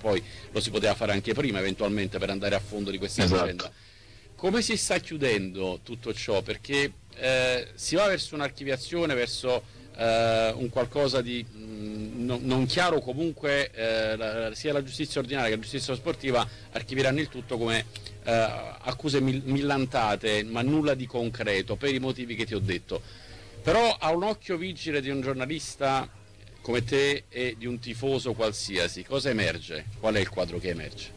poi lo si poteva fare anche prima eventualmente per andare a fondo di questa vicenda. Come si sta chiudendo tutto ciò? Perché si va verso un'archiviazione, verso un qualcosa di non chiaro, comunque sia la giustizia ordinaria che la giustizia sportiva archivieranno il tutto come accuse millantate, ma nulla di concreto, per i motivi che ti ho detto. Però a un occhio vigile di un giornalista come te e di un tifoso qualsiasi, cosa emerge? Qual è il quadro che emerge?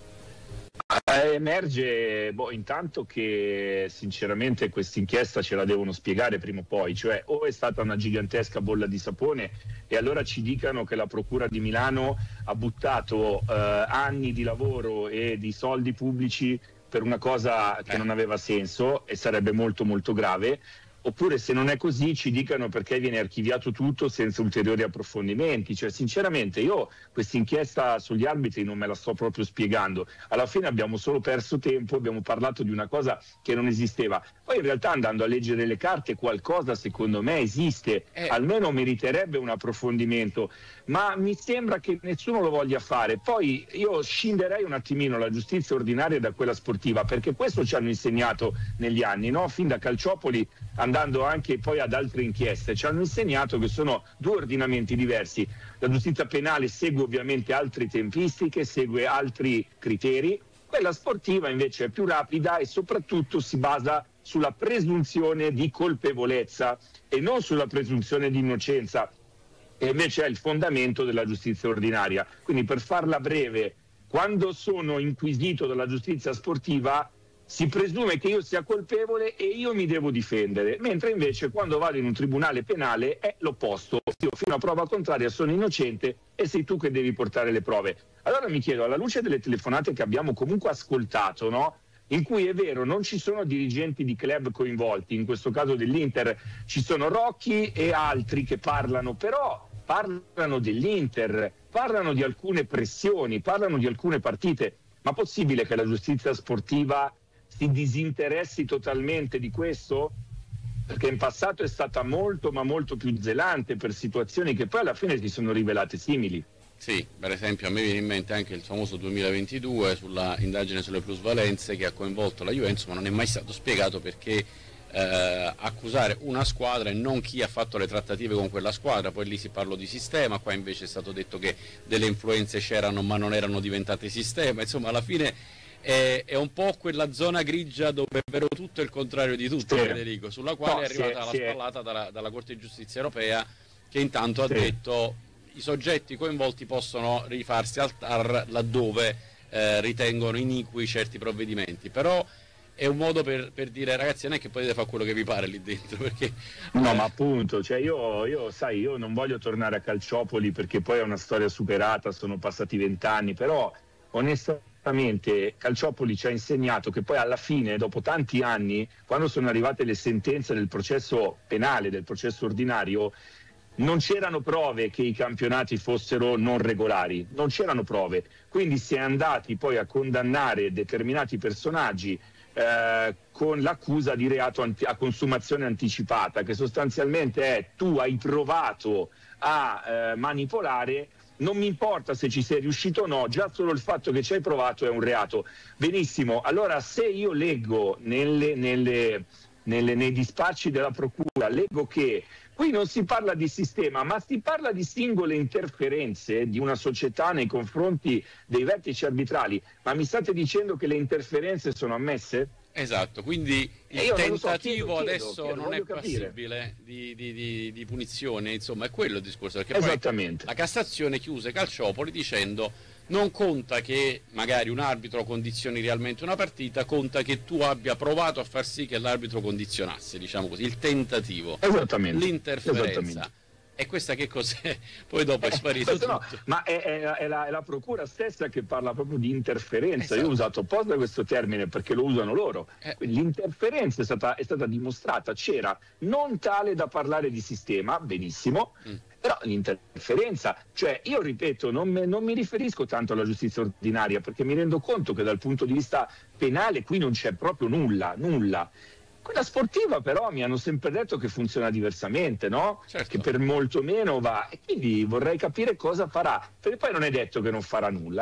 Emerge intanto che sinceramente questa inchiesta ce la devono spiegare prima o poi, cioè o è stata una gigantesca bolla di sapone e allora ci dicano che la Procura di Milano ha buttato anni di lavoro e di soldi pubblici per una cosa che non aveva senso e sarebbe molto molto grave, oppure se non è così ci dicano perché viene archiviato tutto senza ulteriori approfondimenti. Cioè sinceramente io questa inchiesta sugli arbitri non me la sto proprio spiegando, alla fine abbiamo solo perso tempo, abbiamo parlato di una cosa che non esisteva, poi in realtà andando a leggere le carte qualcosa secondo me esiste, almeno meriterebbe un approfondimento, ma mi sembra che nessuno lo voglia fare. Poi io scinderei un attimino la giustizia ordinaria da quella sportiva, perché questo ci hanno insegnato negli anni, no? Fin da Calciopoli andando anche poi ad altre inchieste, ci hanno insegnato che sono due ordinamenti diversi. La giustizia penale segue ovviamente altre tempistiche, segue altri criteri, quella sportiva invece è più rapida e soprattutto si basa sulla presunzione di colpevolezza e non sulla presunzione di innocenza, e invece è il fondamento della giustizia ordinaria. Quindi per farla breve, quando sono inquisito dalla giustizia sportiva si presume che io sia colpevole e io mi devo difendere, mentre invece quando vado in un tribunale penale è l'opposto. Io fino a prova contraria sono innocente e sei tu che devi portare le prove. Allora mi chiedo, alla luce delle telefonate che abbiamo comunque ascoltato, no? In cui è vero non ci sono dirigenti di club coinvolti, in questo caso dell'Inter ci sono Rocchi e altri che parlano, però parlano dell'Inter, parlano di alcune pressioni, parlano di alcune partite. Ma possibile che la giustizia sportiva si disinteressi totalmente di questo? Perché in passato è stata molto ma molto più zelante per situazioni che poi alla fine si sono rivelate simili. Sì, per esempio a me viene in mente anche il famoso 2022 sulla indagine sulle plusvalenze che ha coinvolto la Juventus, ma non è mai stato spiegato perché accusare una squadra e non chi ha fatto le trattative con quella squadra. Poi lì si parla di sistema, qua invece è stato detto che delle influenze c'erano ma non erano diventate sistema. Insomma, alla fine è un po' quella zona grigia dove è vero tutto e il contrario di tutto, sì. Federico, sulla quale è arrivata la spallata dalla Corte di Giustizia Europea, che intanto ha detto i soggetti coinvolti possono rifarsi al TAR laddove ritengono iniqui certi provvedimenti. Però è un modo per dire, ragazzi, non è che potete fare quello che vi pare lì dentro, perché no, ma appunto, cioè io sai, io non voglio tornare a Calciopoli perché poi è una storia superata, sono passati 20 anni, però onestamente Calciopoli ci ha insegnato che poi alla fine, dopo tanti anni, quando sono arrivate le sentenze del processo penale, del processo ordinario, non c'erano prove che i campionati fossero non regolari, non c'erano prove, quindi si è andati poi a condannare determinati personaggi con l'accusa di reato a consumazione anticipata, che sostanzialmente è: tu hai provato a manipolare, non mi importa se ci sei riuscito o no, già solo il fatto che ci hai provato è un reato. Benissimo, allora se io leggo nei dispacci della procura, leggo che qui non si parla di sistema, ma si parla di singole interferenze di una società nei confronti dei vertici arbitrali, ma mi state dicendo che le interferenze sono ammesse? Esatto, quindi il tentativo adesso non è capire. passibile di punizione, insomma è quello il discorso, perché esattamente. Poi la Cassazione chiuse Calciopoli dicendo: non conta che magari un arbitro condizioni realmente una partita, conta che tu abbia provato a far sì che l'arbitro condizionasse, diciamo così, il tentativo, l'interferenza. E questa che cos'è? Poi dopo è sparito tutto. No, ma è la procura stessa che parla proprio di interferenza. Esatto. Io ho usato apposta questo termine perché lo usano loro. L'interferenza è stata dimostrata, c'era, non tale da parlare di sistema, benissimo, però l'interferenza, cioè io ripeto, non mi riferisco tanto alla giustizia ordinaria, perché mi rendo conto che dal punto di vista penale qui non c'è proprio nulla. Quella sportiva però mi hanno sempre detto che funziona diversamente, no? Certo. Che per molto meno va, e quindi vorrei capire cosa farà, perché poi non è detto che non farà nulla,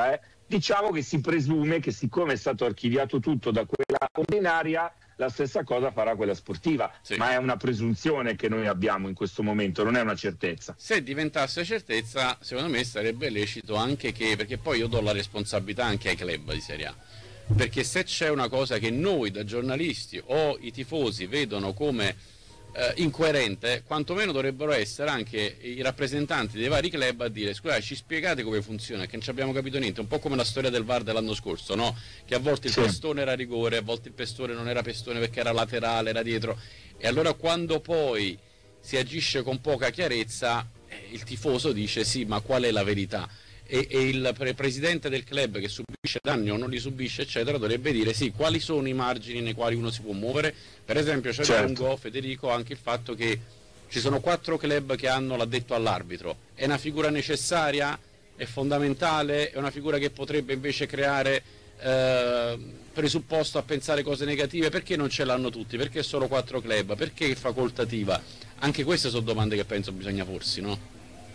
diciamo che si presume che, siccome è stato archiviato tutto da quella ordinaria, la stessa cosa farà quella sportiva, sì. Ma è una presunzione che noi abbiamo in questo momento, non è una certezza. Se diventasse certezza, secondo me sarebbe lecito anche perché poi io do la responsabilità anche ai club di Serie A, perché se c'è una cosa che noi da giornalisti o i tifosi vedono come incoerente, quantomeno dovrebbero essere anche i rappresentanti dei vari club a dire: scusate, ci spiegate come funziona, che non ci abbiamo capito niente. Un po' come la storia del VAR dell'anno scorso, no? Che a volte il pestone era rigore, a volte il pestone non era pestone perché era laterale, era dietro, e allora quando poi si agisce con poca chiarezza, il tifoso dice: sì, ma qual è la verità? E il presidente del club, che subisce danni o non li subisce eccetera, dovrebbe dire: sì, quali sono i margini nei quali uno si può muovere. Per esempio c'è aggiungo, Federico, anche il fatto che ci sono 4 club che hanno l'addetto all'arbitro. È una figura necessaria? È fondamentale? È una figura che potrebbe invece creare presupposto a pensare cose negative? Perché non ce l'hanno tutti? Perché solo 4 club? Perché è facoltativa? Anche queste sono domande che penso bisogna porsi, no?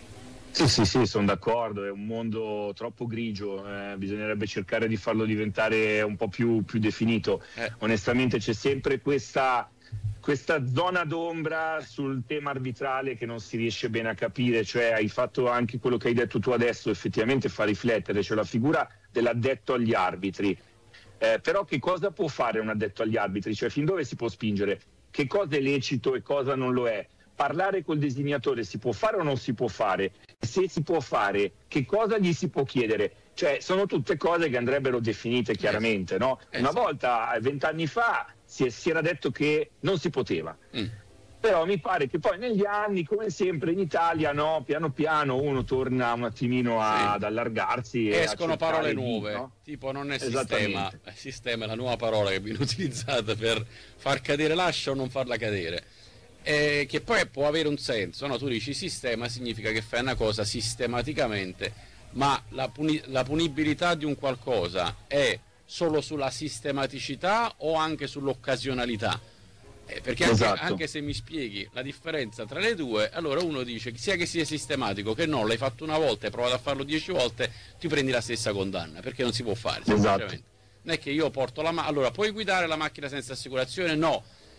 Sì, sono d'accordo, è un mondo troppo grigio, bisognerebbe cercare di farlo diventare un po' più definito. Onestamente c'è sempre questa zona d'ombra sul tema arbitrale che non si riesce bene a capire, cioè hai fatto anche quello che hai detto tu adesso, effettivamente fa riflettere, cioè la figura dell'addetto agli arbitri. Però che cosa può fare un addetto agli arbitri? Cioè fin dove si può spingere? Che cosa è lecito e cosa non lo è? Parlare col designatore si può fare o non si può fare? Se si può fare, che cosa gli si può chiedere? Cioè sono tutte cose che andrebbero definite chiaramente, no? Una volta, 20 anni fa, si era detto che non si poteva. Però mi pare che poi negli anni, come sempre in Italia, no, piano piano uno torna un attimino ad allargarsi. Escono parole nuove, no? Tipo non è sistema. Sistema è la nuova parola che viene utilizzata per far cadere l'ascia o non farla cadere. Che poi può avere un senso, no? Tu dici sistema significa che fai una cosa sistematicamente, ma la punibilità di un qualcosa è solo sulla sistematicità o anche sull'occasionalità? Perché anche se mi spieghi la differenza tra le due, allora uno dice sia che sia sistematico che no, l'hai fatto una volta e hai provato a farlo 10 volte, ti prendi la stessa condanna, perché non si può fare semplicemente. Non è che io porto allora puoi guidare la macchina senza assicurazione? No.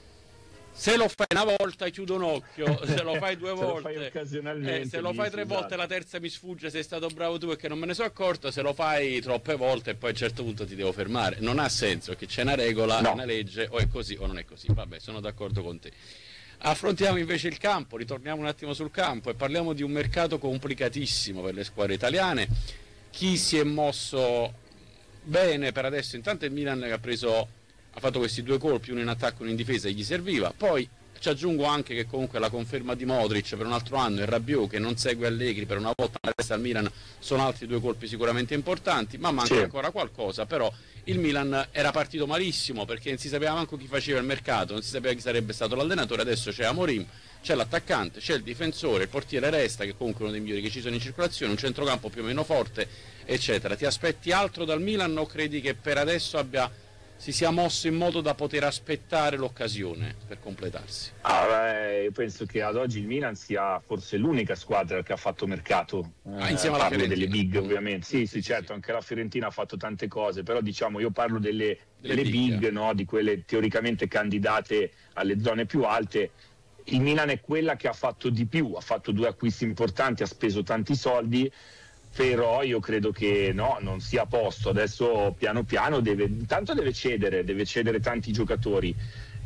Se lo fai una volta chiudo un occhio, se lo fai 2 volte, lo fai occasionalmente, se lo fai 3 volte la terza mi sfugge, sei stato bravo tu perché non me ne sono accorto, se lo fai troppe volte e poi a un certo punto ti devo fermare. Non ha senso, perché c'è una regola, una legge, o è così o non è così. Vabbè, sono d'accordo con te. Affrontiamo invece il campo, ritorniamo un attimo sul campo e parliamo di un mercato complicatissimo per le squadre italiane. Chi si è mosso bene per adesso? Intanto il Milan che ha fatto questi 2 colpi, uno in attacco e uno in difesa, e gli serviva. Poi ci aggiungo anche che comunque la conferma di Modric per un altro anno e Rabiot che non segue Allegri per una volta resta al Milan, sono altri 2 colpi sicuramente importanti, ma manca ancora qualcosa. Però il Milan era partito malissimo perché non si sapeva manco chi faceva il mercato, non si sapeva chi sarebbe stato l'allenatore. Adesso c'è Amorim, c'è l'attaccante, c'è il difensore, il portiere resta, che comunque è uno dei migliori che ci sono in circolazione, un centrocampo più o meno forte, eccetera. Ti aspetti altro dal Milan o credi che per adesso si sia mosso in modo da poter aspettare l'occasione per completarsi? Io penso che ad oggi il Milan sia forse l'unica squadra che ha fatto mercato, insieme alla Fiorentina, delle big ovviamente. Sì, certo, anche la Fiorentina ha fatto tante cose, però diciamo io parlo delle big, no? Di quelle teoricamente candidate alle zone più alte. Il Milan è quella che ha fatto di più, ha fatto 2 acquisti importanti, ha speso tanti soldi, però io credo che non sia a posto. Adesso piano piano deve cedere tanti giocatori,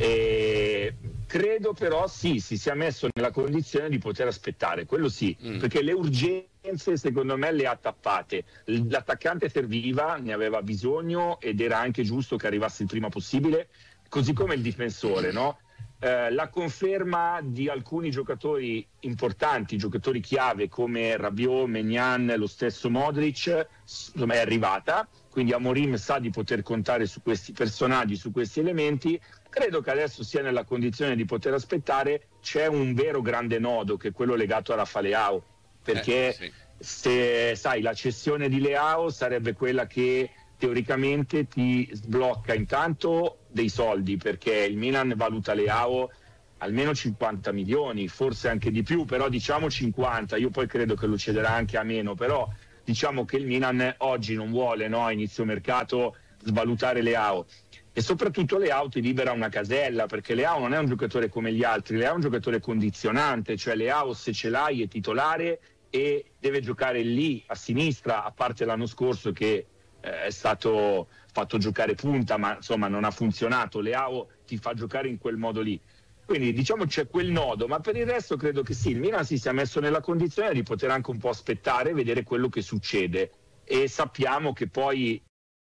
e credo però si sia messo nella condizione di poter aspettare, quello sì, perché le urgenze secondo me le ha tappate. L'attaccante serviva, ne aveva bisogno ed era anche giusto che arrivasse il prima possibile, così come il difensore, no? La conferma di alcuni giocatori importanti, giocatori chiave come Rabiot, Maignan, lo stesso Modric, è arrivata, quindi Amorim sa di poter contare su questi personaggi, su questi elementi. Credo che adesso sia nella condizione di poter aspettare. C'è un vero grande nodo che è quello legato a Rafa Leao, perché se sai, la cessione di Leao sarebbe quella che teoricamente ti sblocca intanto dei soldi, perché il Milan valuta Leao almeno 50 milioni, forse anche di più, però diciamo 50, io poi credo che lo cederà anche a meno, però diciamo che il Milan oggi non vuole, no, a inizio mercato svalutare Leao, e soprattutto Leao ti libera una casella, perché Leao non è un giocatore come gli altri, Leao è un giocatore condizionante, cioè Leao se ce l'hai è titolare e deve giocare lì a sinistra, a parte l'anno scorso che è stato fatto giocare punta, ma insomma non ha funzionato. Leao ti fa giocare in quel modo lì, quindi diciamo c'è quel nodo, ma per il resto credo che sì, il Milan si sia messo nella condizione di poter anche un po' aspettare e vedere quello che succede, e sappiamo che poi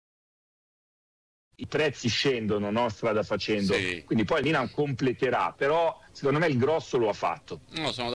i prezzi scendono, no, strada facendo, sì. Quindi poi il Milan completerà, però secondo me il grosso lo ha fatto. No, sono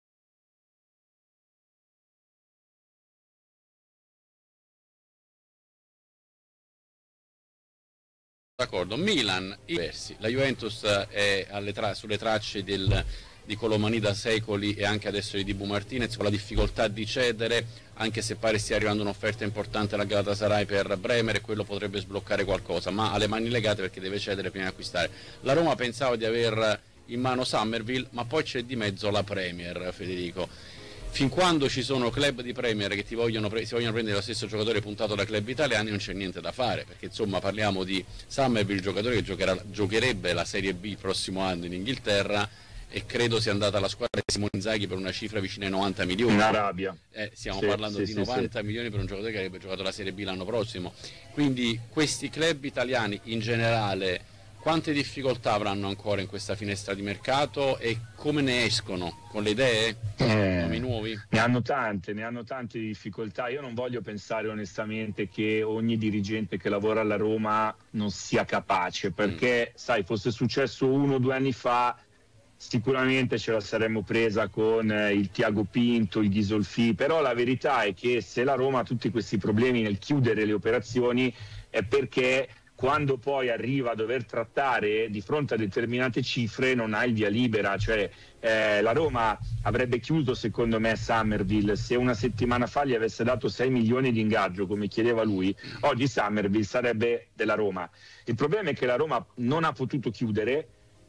d'accordo. Milan diversi. La Juventus è sulle tracce di Colomani da secoli e anche adesso di Dibu Martinez, con la difficoltà di cedere, anche se pare stia arrivando un'offerta importante alla Galatasaray per Bremer, e quello potrebbe sbloccare qualcosa, ma ha le mani legate perché deve cedere prima di acquistare. La Roma pensava di aver in mano Summerville, ma poi c'è di mezzo la Premier, Federico. Fin quando ci sono club di Premier che si vogliono prendere lo stesso giocatore puntato da club italiani, non c'è niente da fare, perché insomma parliamo di Summerville, il giocatore che giocherebbe la Serie B il prossimo anno in Inghilterra, e credo sia andata alla squadra di Simone Inzaghi per una cifra vicina ai 90 milioni. In Arabia. Stiamo parlando di 90 milioni per un giocatore che avrebbe giocato la Serie B l'anno prossimo. Quindi questi club italiani in generale quante difficoltà avranno ancora in questa finestra di mercato e come ne escono? Con le idee? Nomi nuovi? Ne hanno tante di difficoltà. Io non voglio pensare onestamente che ogni dirigente che lavora alla Roma non sia capace, perché sai, fosse successo 1 o 2 anni fa sicuramente ce la saremmo presa con il Tiago Pinto, il Ghisolfi, però la verità è che se la Roma ha tutti questi problemi nel chiudere le operazioni è perché quando poi arriva a dover trattare di fronte a determinate cifre non ha il via libera, cioè la Roma avrebbe chiuso secondo me Summerville se una settimana fa gli avesse dato 6 milioni di ingaggio come chiedeva lui. Oggi Summerville sarebbe della Roma. Il problema è che la Roma non ha potuto chiudere,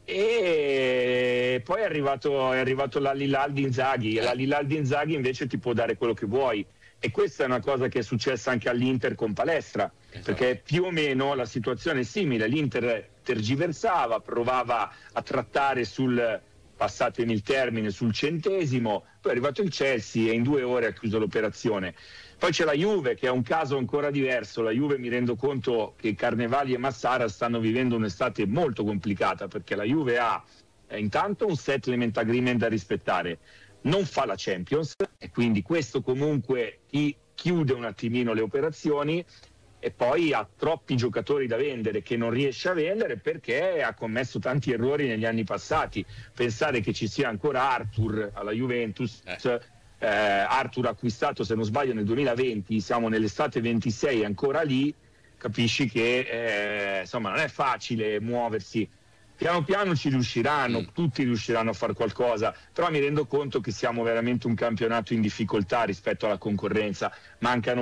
e poi è arrivato l'Al-Hilal di Inzaghi, e l'Al-Hilal di Inzaghi invece ti può dare quello che vuoi, e questa è una cosa che è successa anche all'Inter con Palestra, perché più o meno la situazione è simile. L'Inter tergiversava, provava a trattare passatemi il termine, sul centesimo, poi è arrivato il Chelsea e in 2 ore ha chiuso l'operazione. Poi c'è la Juve, che è un caso ancora diverso. La Juve, mi rendo conto che Carnevali e Massara stanno vivendo un'estate molto complicata, perché la Juve ha intanto un settlement agreement da rispettare, non fa la Champions, e quindi questo comunque ti chiude un attimino le operazioni, e poi ha troppi giocatori da vendere che non riesce a vendere perché ha commesso tanti errori negli anni passati. Pensare che ci sia ancora Arthur alla Juventus, Arthur acquistato se non sbaglio nel 2020, siamo nell'estate 26 ancora lì, capisci che insomma non è facile muoversi. Piano piano ci riusciranno, tutti riusciranno a fare qualcosa, però mi rendo conto che siamo veramente un campionato in difficoltà rispetto alla concorrenza. Mancano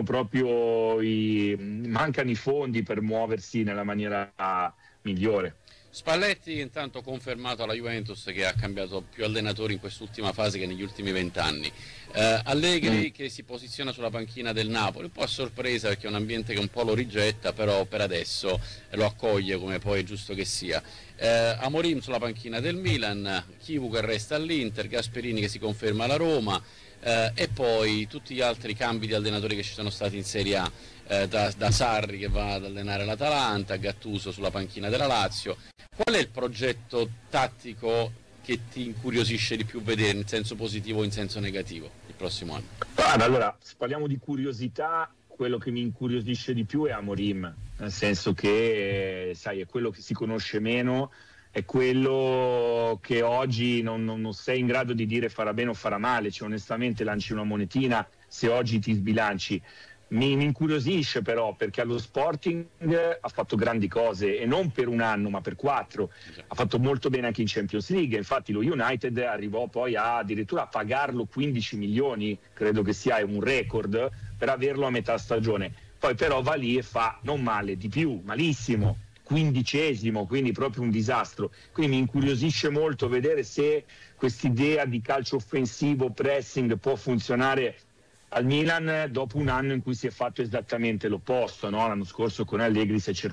i fondi per muoversi nella maniera migliore. Spalletti intanto confermato alla Juventus, che ha cambiato più allenatori in quest'ultima fase che negli ultimi 20 anni. Allegri che si posiziona sulla panchina del Napoli, un po' a sorpresa perché è un ambiente che un po' lo rigetta, però per adesso lo accoglie come poi è giusto che sia. Amorim sulla panchina del Milan, Chivu che resta all'Inter, Gasperini che si conferma alla Roma, e poi tutti gli altri cambi di allenatori che ci sono stati in Serie A, da Sarri che va ad allenare l'Atalanta, Gattuso sulla panchina della Lazio. Qual è il progetto tattico che ti incuriosisce di più vedere, in senso positivo o in senso negativo, il prossimo anno? Allora, se parliamo di curiosità, quello che mi incuriosisce di più è Amorim, nel senso che sai, è quello che si conosce meno, è quello che oggi non sei in grado di dire farà bene o farà male, cioè onestamente lanci una monetina se oggi ti sbilanci. Mi incuriosisce però perché allo Sporting ha fatto grandi cose, e non per 1 anno ma per 4. Ha fatto molto bene anche in Champions League, infatti lo United arrivò poi addirittura a pagarlo 15 milioni, credo che sia un record, per averlo a metà stagione. Poi però va lì e fa non male, di più, malissimo, 15°, quindi proprio un disastro. Quindi mi incuriosisce molto vedere se quest'idea di calcio offensivo, pressing, può funzionare al Milan dopo un anno in cui si è fatto esattamente l'opposto, no? L'anno scorso con Allegri si è cercato